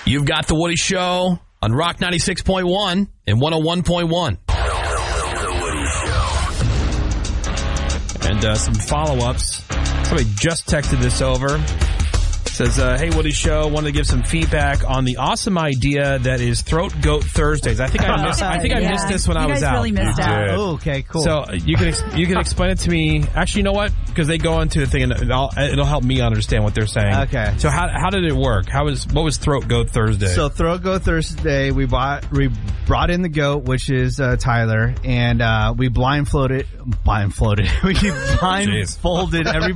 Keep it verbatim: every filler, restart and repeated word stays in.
You've got The Woody Show on Rock ninety-six point one and one oh one point one. The Woody Show. And uh, some follow-ups. Somebody just texted this over. Says, uh, hey, Woody Show, wanted to give some feedback on the awesome idea that is Throat Goat Thursdays. I think I missed, I think yeah. I missed this when you I was guys out. really missed out. Oh, okay, cool. So uh, you can ex- you can explain it to me. Actually, you know what? Because they go into the thing, and it'll, it'll help me understand what they're saying. Okay. So how how did it work? How was what was Throat Goat Thursday? So Throat Goat Thursday, we bought we brought in the goat, which is uh, Tyler, and uh, we blindfolded blindfolded. we blindfolded everybody.